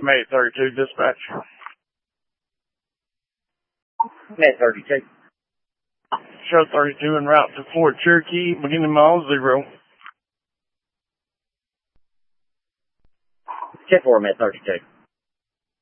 May 32 dispatch. May 32. Show 32 en route to Fort Cherokee, beginning mile 0. 10-4, May 32.